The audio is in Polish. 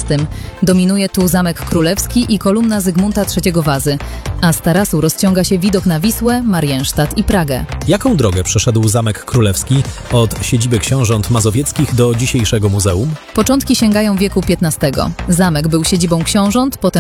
XVII. Dominuje tu Zamek Królewski i kolumna Zygmunta III Wazy, a z tarasu rozciąga się widok na Wisłę, Mariensztad i Pragę. Jaką drogę przeszedł Zamek Królewski od siedziby książąt mazowieckich do dzisiejszego muzeum? Początki sięgają wieku XV. Zamek był siedzibą książąt, potem